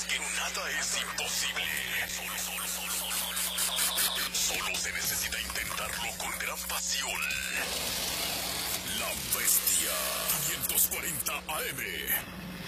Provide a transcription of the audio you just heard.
que nada es imposible. Solo se necesita intentarlo con gran pasión. La Bestia 540 AM.